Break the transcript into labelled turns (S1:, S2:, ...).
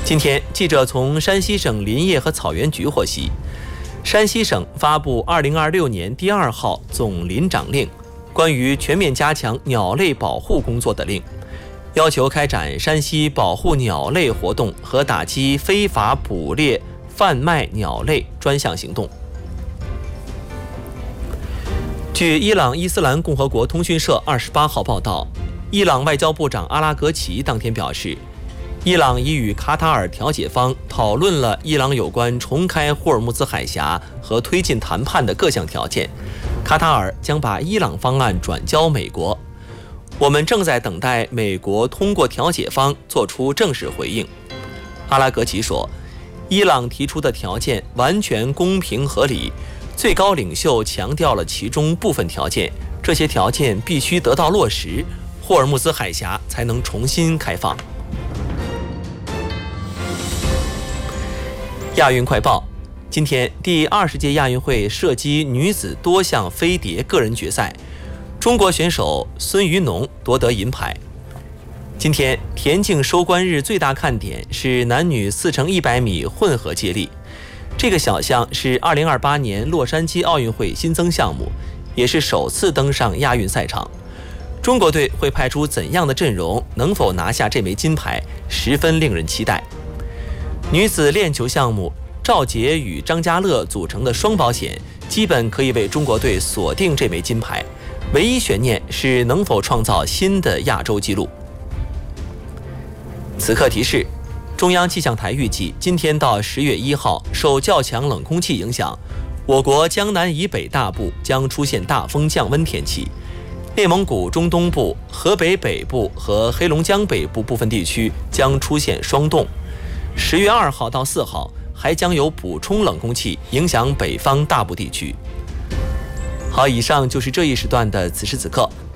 S1: 今天，记者从山西省林业和草原局获悉，山西省发布2026年第2号总林长令，关于全面加强鸟类保护工作的令，要求开展山西保护鸟类活动和打击非法捕猎、贩卖鸟类专项行动。据伊朗伊斯兰共和国通讯社28号报道，伊朗外交部长阿拉格齐当天表示，伊朗已与卡塔尔调解方讨论了伊朗有关重开霍尔木兹海峡和推进谈判的各项条件，卡塔尔将把伊朗方案转交美国。我们正在等待美国通过调解方做出正式回应。阿拉格齐说，伊朗提出的条件完全公平合理，最高领袖强调了其中部分条件，这些条件必须得到落实，霍尔木兹海峡才能重新开放。亚运快报，今天第20届亚运会射击女子多项飞碟个人决赛，中国选手孙于农夺得银牌。今天田径收官日最大看点是男女4×100米混合接力，这个小项是2028年洛杉矶奥运会新增项目，也是首次登上亚运赛场。中国队会派出怎样的阵容，能否拿下这枚金牌，十分令人期待。女子链球项目，赵洁与张家乐组成的双保险基本可以为中国队锁定这枚金牌，唯一悬念是能否创造新的亚洲纪录。此刻提示，中央气象台预计今天到10月1号，受较强冷空气影响，我国江南以北大部将出现大风降温天气，内蒙古中东部、河北北部和黑龙江北部部分地区将出现霜冻。10月2号到4号还将有补充冷空气影响北方大部地区。好，以上就是这一时段的此时此刻，